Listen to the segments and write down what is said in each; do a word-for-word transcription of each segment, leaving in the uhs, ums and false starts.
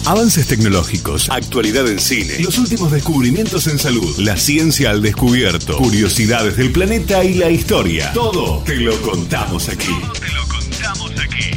Avances tecnológicos, actualidad en cine, los últimos descubrimientos en salud, la ciencia al descubierto, curiosidades del planeta y la historia. Todo te lo contamos aquí. Todo te lo contamos aquí.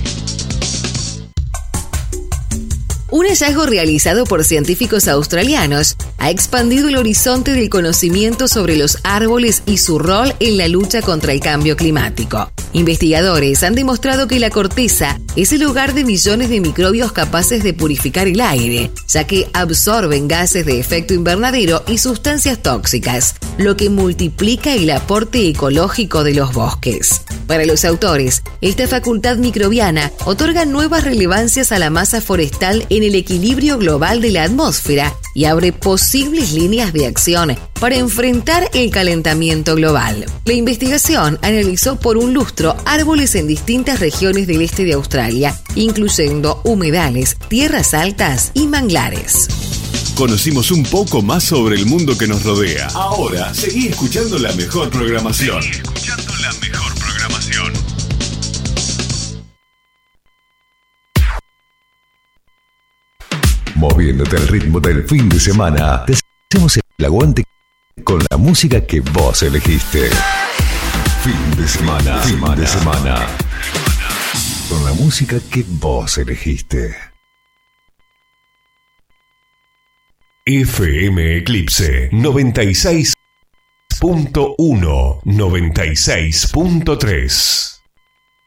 Un hallazgo realizado por científicos australianos ha expandido el horizonte del conocimiento sobre los árboles y su rol en la lucha contra el cambio climático. Investigadores han demostrado que la corteza es el hogar de millones de microbios capaces de purificar el aire, ya que absorben gases de efecto invernadero y sustancias tóxicas, lo que multiplica el aporte ecológico de los bosques. Para los autores, esta facultad microbiana otorga nuevas relevancias a la masa forestal en el equilibrio global de la atmósfera y abre posibles líneas de acción para enfrentar el calentamiento global. La investigación analizó por un lustro árboles en distintas regiones del este de Australia, incluyendo humedales, tierras altas y manglares. Conocimos un poco más sobre el mundo que nos rodea. Ahora, seguí escuchando la mejor programación. Seguí escuchando la mejor programación. Moviéndote al ritmo del fin de semana, te hacemos el aguante con la música que vos elegiste. Fin de semana, fin de semana. Con la música que vos elegiste. F M Eclipse noventa y seis punto uno, noventa y seis punto tres.